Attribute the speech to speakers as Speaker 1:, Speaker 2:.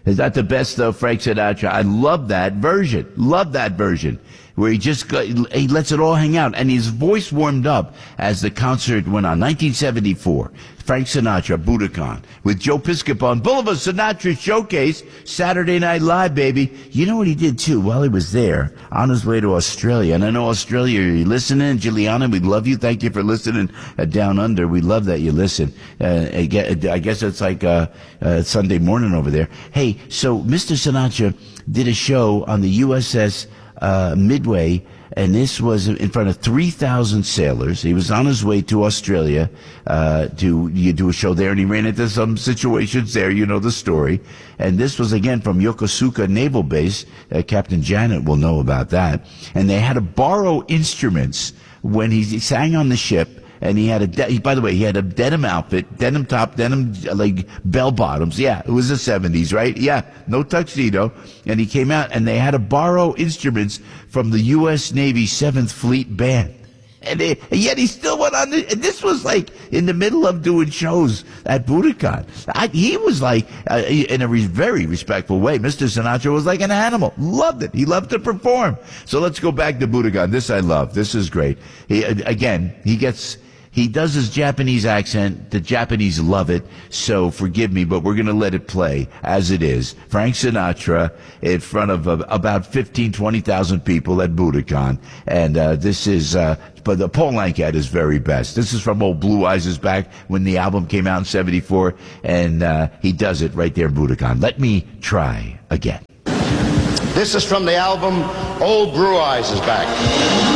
Speaker 1: Is that the best, though, Frank Sinatra? I love that version. Love that version. Where he lets it all hang out. And his voice warmed up as the concert went on. 1974. Frank Sinatra, Budokan, with Joe Piscopo on Boulevard Sinatra Showcase, Saturday Night Live, baby. You know what he did, too, while he was there, on his way to Australia. And I know Australia, you're listening. Juliana, we love you. Thank you for listening Down Under. We love that you listen. I guess it's like Sunday morning over there. Hey, so Mr. Sinatra did a show on the USS Midway, and this was in front of 3,000 sailors. He was on his way to Australia to do a show there, and he ran into some situations there. You know the story. And this was, again, from Yokosuka Naval Base. Captain Janet will know about that. And they had to borrow instruments when he sang on the ship. And he had by the way, he had a denim outfit, denim top, denim, like, bell bottoms. Yeah, it was the 70s, right? Yeah, no tuxedo. And he came out, and they had to borrow instruments from the U.S. Navy 7th Fleet Band. And yet he still went on. And this was like in the middle of doing shows at Budokan. He was like, in a very respectful way, Mr. Sinatra was like an animal. Loved it. He loved to perform. So let's go back to Budokan. This I love. This is great. He does his Japanese accent. The Japanese love it. So forgive me, but we're going to let it play as it is. Frank Sinatra in front of about 20,000 people at Budokan. And this is, but the Paul Anka at his very best. This is from Old Blue Eyes Is Back when the album came out in 74. And he does it right there in Budokan. Let me try again.
Speaker 2: This is from the album Old Blue Eyes Is Back.